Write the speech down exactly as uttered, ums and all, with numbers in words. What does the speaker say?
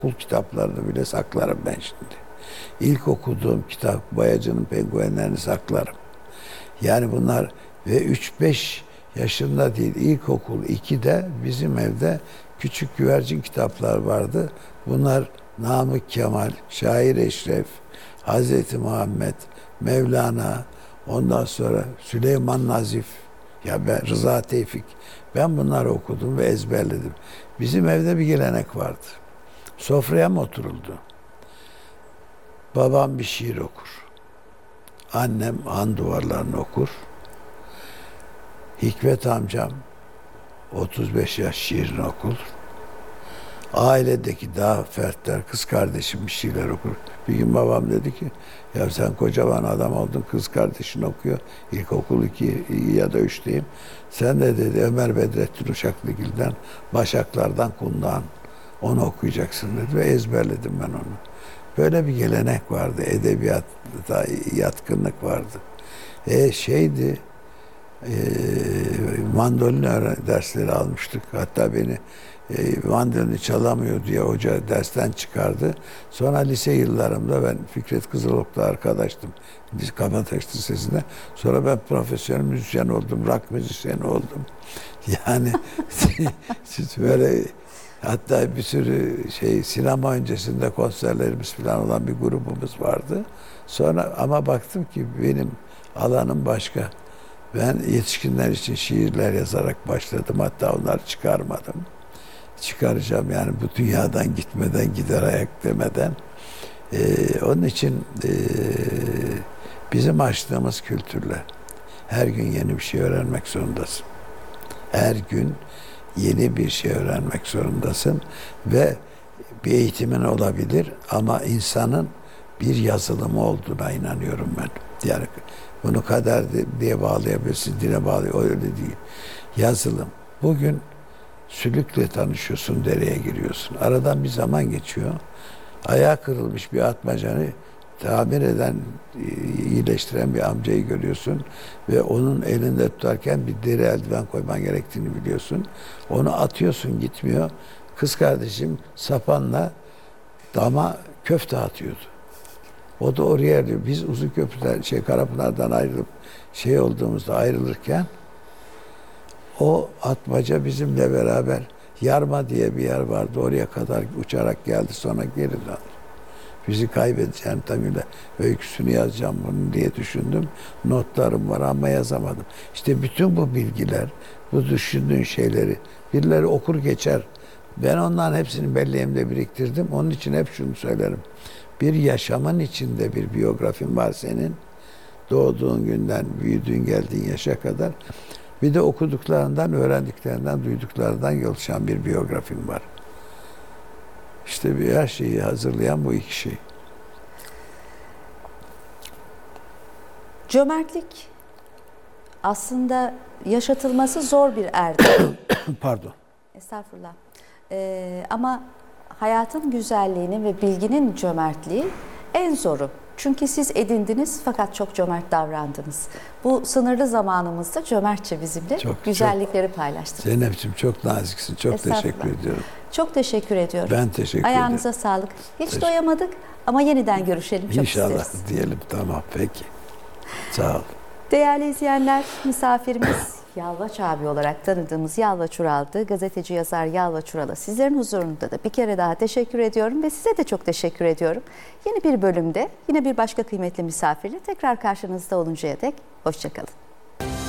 okul kitaplarını bile saklarım ben şimdi. İlk okuduğum kitap Boyacı'nın Penguenlerini saklarım. Yani bunlar ve üç beş yaşında değil, ilkokul ikide bizim evde küçük güvercin kitaplar vardı. Bunlar Namık Kemal, Şair Eşref, Hazreti Muhammed, Mevlana, ondan sonra Süleyman Nazif, ya ben Rıza Tevfik. Ben bunları okudum ve ezberledim. Bizim evde bir gelenek vardı. Sofraya mı oturuldu? Babam bir şiir okur. Annem Han Duvarlarını okur. Hikmet amcam otuz beş yaş şiirini okur. Ailedeki daha fertler, kız kardeşim bir şeyler okur. Bir gün babam dedi ki, ya sen kocaman adam oldun, kız kardeşin okuyor. İlkokul iki ya da üçteyim. Sen de dedi Ömer Bedrettin Uşaklıgil'den, Başaklardan Kundağan, onu okuyacaksın dedi ve ezberledim ben onu. Böyle bir gelenek vardı, edebiyatta yatkınlık vardı. E şeydi, e, mandolin dersleri almıştık. Hatta beni e, mandolini çalamıyor diye hoca dersten çıkardı. Sonra lise yıllarımda ben Fikret Kızılok'la arkadaştım. Biz Kabataş Lisesi'nde. Sonra ben profesyonel müzisyen oldum, rock müzisyeni oldum. Yani siz böyle, hatta bir sürü şey sinema öncesinde konserlerimiz falan olan bir grubumuz vardı. Sonra ama baktım ki benim alanım başka. Ben yetişkinler için şiirler yazarak başladım. Hatta onları çıkarmadım. Çıkaracağım yani bu dünyadan gitmeden, gider ayak demeden. Ee, onun için e, bizim açtığımız kültürle her gün yeni bir şey öğrenmek zorundasın. Her gün yeni bir şey öğrenmek zorundasın ve bir eğitimin olabilir ama insanın bir yazılımı olduğuna inanıyorum ben. Yani bunu kader diye bağlayabilirsin, dine bağlıyor, öyle değil. Yazılım. Bugün sülükle tanışıyorsun, dereye giriyorsun. Aradan bir zaman geçiyor. Ayağı kırılmış bir atmacanı tamir eden, iyileştiren bir amcayı görüyorsun ve onun elinde tutarken bir deri eldiven koyman gerektiğini biliyorsun. Onu atıyorsun, gitmiyor. Kız kardeşim sapanla dama köfte atıyordu. O da oraya diyor. Biz Uzunköprü'den, şey Karapınar'dan ayrılıp şey olduğumuzda ayrılırken o atmaca bizimle beraber Yarma diye bir yer vardı. Oraya kadar uçarak geldi, sonra geri döndü. Bizi kaybedeceğim tabiyle öyküsünü yazacağım bunu diye düşündüm. Notlarım var ama yazamadım. İşte bütün bu bilgiler, bu düşündüğün şeyleri birileri okur geçer. Ben onların hepsini belleğimde biriktirdim. Onun için hep şunu söylerim. Bir yaşamın içinde bir biyografin var senin. Doğduğun günden büyüdüğün geldiğin yaşa kadar. Bir de okuduklarından, öğrendiklerinden, duyduklarından oluşan bir biyografin var. İşte bir her şeyi hazırlayan bu iki şey. Cömertlik aslında yaşatılması zor bir erdem. Pardon. Estağfurullah. Ee, ama hayatın güzelliğinin ve bilginin cömertliği en zoru. Çünkü siz edindiniz fakat çok cömert davrandınız. Bu sınırlı zamanımızda cömertçe bizimle çok, güzellikleri çok, paylaştınız. Zeynep'ciğim çok naziksin. Çok teşekkür ediyorum. Çok teşekkür ediyorum. Ben teşekkür Ayağınıza ederim. sağlık. Hiç Teşekkür. doyamadık ama yeniden görüşelim. Çok İnşallah isteriz. diyelim. Tamam peki. Sağ ol. Değerli izleyenler, misafirimiz Yalvaç abi olarak tanıdığımız Yalvaç Ural'dı. Gazeteci yazar Yalvaç Ural'a sizlerin huzurunda da bir kere daha teşekkür ediyorum ve size de çok teşekkür ediyorum. Yeni bir bölümde yine bir başka kıymetli misafirle tekrar karşınızda oluncaya dek hoşça kalın.